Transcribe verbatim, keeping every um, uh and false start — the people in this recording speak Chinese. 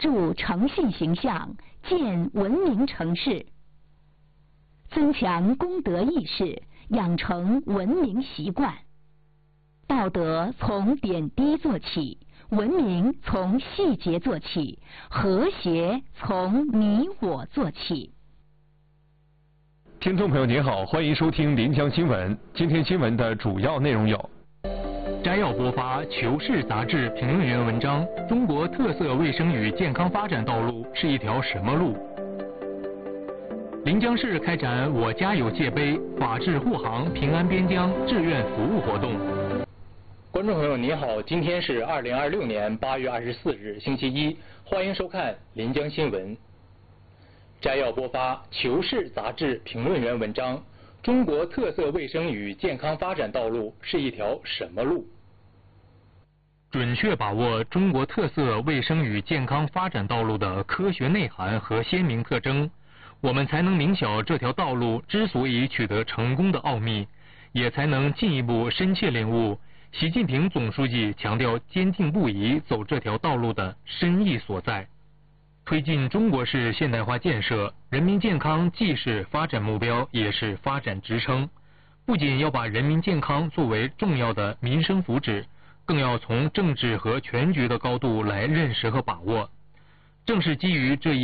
筑诚信形象，建文明城市，增强公德意识，养成文明习惯。道德从点滴做起，文明从细节做起，和谐从你我做起。 听众朋友您好，欢迎收听临江新闻。今天新闻的主要内容有： 摘要播发《求是》杂志评论员文章《中国特色卫生与健康发展道路是一条什么路》？临江市开展“我家有界碑”法治护航、平安边疆志愿服务活动。观众朋友您好，今天是二零二六年八月二十四日星期一，欢迎收看临江新闻。摘要播发《求是》杂志评论员文章《中国特色卫生与健康发展道路是一条什么路》？准确把握中国特色卫生与健康发展道路的科学内涵和鲜明特征，我们才能明晓这条道路之所以取得成功的奥秘，也才能进一步深切领悟习近平总书记强调坚定不移走这条道路的深意所在。推进中国式现代化建设，人民健康既是发展目标，也是发展支撑。不仅要把人民健康作为重要的民生福祉，更要从政治和全局的高度来认识和把握。正是基于这一